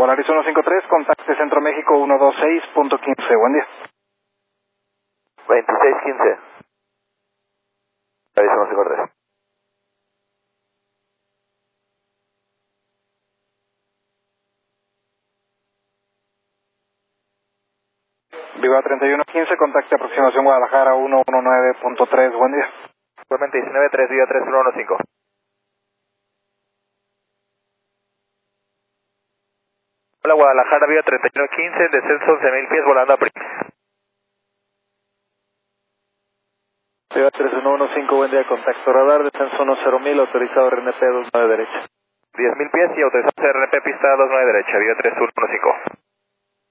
Volaris 153, contacte Centro México 126.15. Buen día. 2615. Volaris 153. Viva 3115, contacte aproximación Guadalajara 119.3. Buen día. Igualmente 193, Viva 3115. Hola Guadalajara, Viva 3115, descenso 11.000 pies volando a Prince. Viva 3115, buen día, contacto radar, descenso 10.000, autorizado RNP 29 derecha. 10.000 pies y autorizado RNP pista 29 derecha, Viva 3115.